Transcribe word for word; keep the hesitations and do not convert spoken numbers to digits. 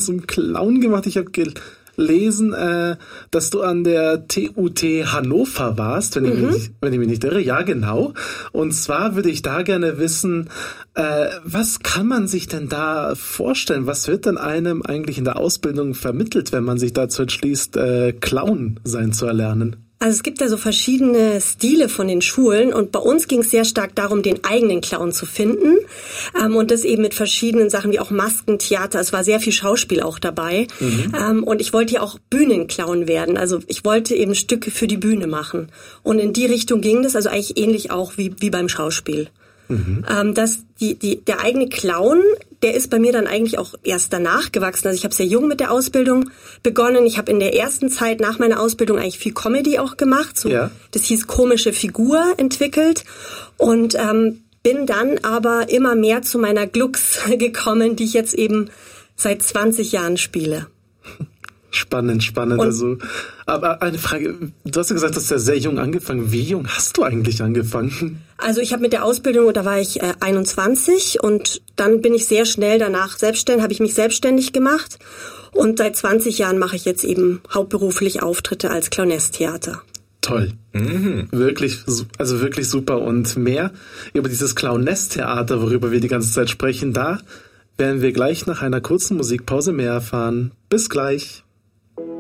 zum Clown gemacht. Ich habe gelesen, äh, dass du an der T U T Hannover warst, wenn ich, mhm. mich, wenn ich mich nicht irre. Ja, genau. Und zwar würde ich da gerne wissen, äh, was kann man sich denn da vorstellen? Was wird denn einem eigentlich in der Ausbildung vermittelt, wenn man sich dazu entschließt, äh, Clown sein zu erlernen? Also es gibt ja so verschiedene Stile von den Schulen und bei uns ging es sehr stark darum, den eigenen Clown zu finden ähm, und das eben mit verschiedenen Sachen wie auch Masken, Theater. Es war sehr viel Schauspiel auch dabei mhm. ähm, und ich wollte ja auch Bühnenclown werden. Also ich wollte eben Stücke für die Bühne machen und in die Richtung ging das, also eigentlich ähnlich auch wie wie beim Schauspiel. Mhm. Ähm, dass die, die, der eigene Clown, der ist bei mir dann eigentlich auch erst danach gewachsen. Also ich habe sehr jung mit der Ausbildung begonnen. Ich habe in der ersten Zeit nach meiner Ausbildung eigentlich viel Comedy auch gemacht. So, ja. Das hieß komische Figur entwickelt und ähm, bin dann aber immer mehr zu meiner Glux gekommen, die ich jetzt eben seit zwanzig Jahren spiele. Spannend, spannend. Und also, aber eine Frage, du hast ja gesagt, du hast ja sehr jung angefangen. Wie jung hast du eigentlich angefangen? Also ich habe mit der Ausbildung, da war ich äh, einundzwanzig und dann bin ich sehr schnell danach selbstständig, habe ich mich selbstständig gemacht und seit zwanzig Jahren mache ich jetzt eben hauptberuflich Auftritte als Clownestheater. Toll. Mhm. Wirklich, also wirklich super. Und mehr über dieses Clownestheater, worüber wir die ganze Zeit sprechen, da werden wir gleich nach einer kurzen Musikpause mehr erfahren. Bis gleich.